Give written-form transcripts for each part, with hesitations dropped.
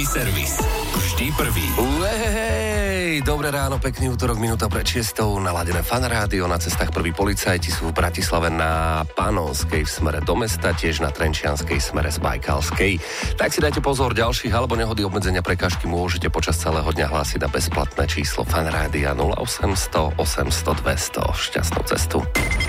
servis. Vždy prvý. Hej, dobré ráno, pekný útorok, minúta pred 6. Naladené Fan Rádio, na cestách prví policajti sú v Bratislave na Panonskej v smere do mesta, tiež na Trenčianskej smere z Bajkalskej. Tak si dajte pozor, ďalších alebo nehody, obmedzenia, prekážky môžete počas celého dňa hlásiť na bezplatné číslo Fan Rádia 0800 800 200. Šťastnú cestu.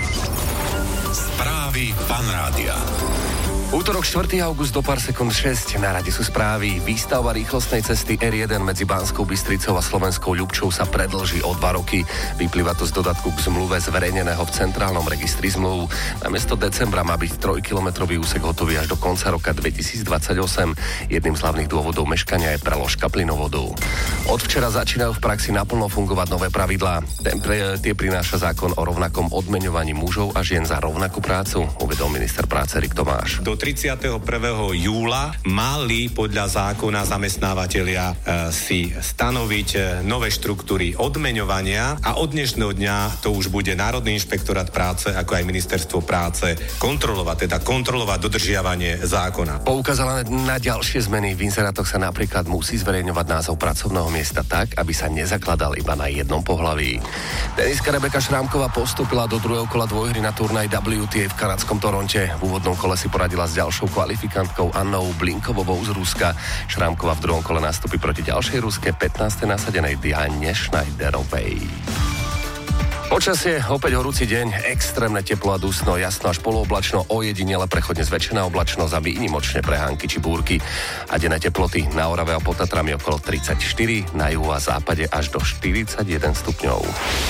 Správy Fan Rádia. Útorok 4. august do pár sekúnd 6. Na rade sú správy. Výstavba rýchlostnej cesty R1 medzi Banskou Bystricou a Slovenskou Ľubčou sa predĺží o 2 roky. Vyplýva to z dodatku k zmluve zverejneného v Centrálnom registri zmluv. Namiesto decembra má byť 3-kilometrový úsek hotový až do konca roka 2028. Jedným z hlavných dôvodov meškania je preložka plynovodu. Od včera začínajú v praxi naplno fungovať nové pravidlá. Tie prináša zákon o rovnakom odmeňovaní mužov a žien za rovnakú prácu, uvedol minister práce Erik Tomáš. Do 31. júla mali podľa zákona zamestnávateľia si stanoviť nové štruktúry odmeňovania a od dnešného dňa to už bude Národný inšpektorát práce, ako aj Ministerstvo práce kontrolovať dodržiavanie zákona. Poukázala na ďalšie zmeny. V inzerátoch sa napríklad musí zverejňovať názov pracovného miesta tak, aby sa nezakladal iba na jednom pohlaví. Tenistka Rebeka Šrámková postúpila do druhého kola dvojhry na turnaj WTA v kanadskom Toronte. V úvodnom kole si poradila s ďalšou kvalifikantkou Annou Blinkovovou z Ruska. Šrámková v druhom kole nastúpi proti ďalšej ruske 15. nasadenej Diane Schneiderovej. Počasie, opäť horúci deň, extrémne teplo a dusno, jasno až polooblačno, ojedinele prechodne zväčšená oblačnosť a výnimočné prehánky či búrky. A denné teploty na Orave a pod Tatrami okolo 34, na juhu a západe až do 41 stupňov.